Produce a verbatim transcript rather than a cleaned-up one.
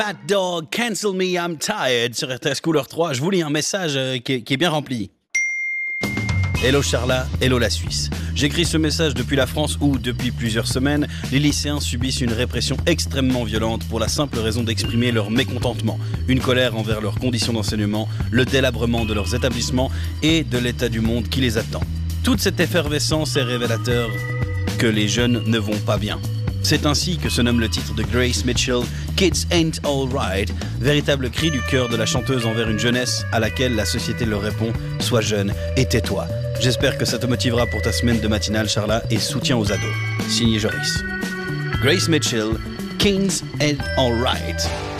Bad Dog, Cancel Me, I'm Tired sur R T S Couleur trois. Je vous lis un message euh, qui, est, qui est bien rempli. Hello Charla, hello la Suisse. J'écris ce message depuis la France où, depuis plusieurs semaines, les lycéens subissent une répression extrêmement violente pour la simple raison d'exprimer leur mécontentement, une colère envers leurs conditions d'enseignement, le délabrement de leurs établissements et de l'état du monde qui les attend. Toute cette effervescence est révélateur que les jeunes ne vont pas bien. C'est ainsi que se nomme le titre de Grace Mitchell, Kids Ain't Alright, véritable cri du cœur de la chanteuse envers une jeunesse à laquelle la société leur répond « Sois jeune et tais-toi ». J'espère que ça te motivera pour ta semaine de matinale, Charla, et soutien aux ados. Signé Joris. Grace Mitchell, Kids Ain't Alright.